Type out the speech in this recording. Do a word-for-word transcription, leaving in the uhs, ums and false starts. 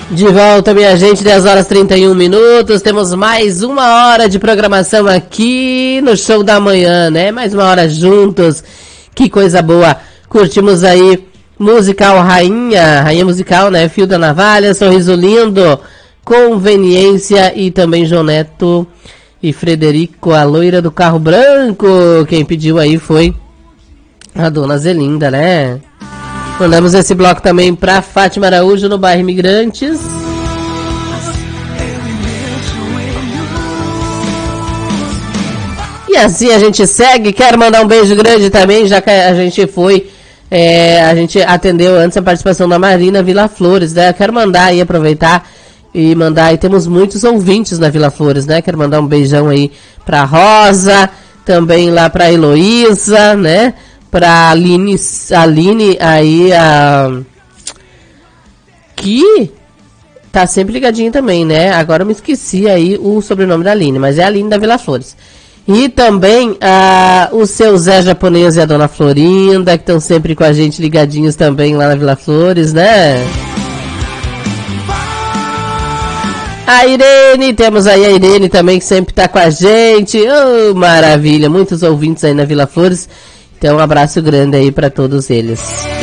De volta, minha gente, dez horas e trinta e um minutos, temos mais uma hora de programação aqui no Show da Manhã, né? Mais uma hora juntos, que coisa boa. Curtimos aí musical Rainha, Rainha musical, né? Fio da Navalha, Sorriso Lindo, Conveniência e também João Neto e Frederico, a loira do carro branco. Quem pediu aí foi a dona Zelinda, né? Mandamos esse bloco também para Fátima Araújo, no bairro Imigrantes. E assim a gente segue. Quero mandar um beijo grande também, já que a gente foi, é, a gente atendeu antes a participação da Marina Vila Flores, né? Quero mandar aí, aproveitar e mandar aí, temos muitos ouvintes na Vila Flores, né? Quero mandar um beijão aí pra Rosa, também lá pra Heloísa, né? Pra Aline, Aline aí, a... que tá sempre ligadinha também, né? Agora eu me esqueci aí o sobrenome da Aline, mas é a Aline da Vila Flores. E também a, o seu Zé Japonês e a dona Florinda, que estão sempre com a gente ligadinhos também lá na Vila Flores, né? A Irene, temos aí a Irene também, que sempre tá com a gente. Oh, maravilha, muitos ouvintes aí na Vila Flores. Então, um abraço grande aí para todos eles.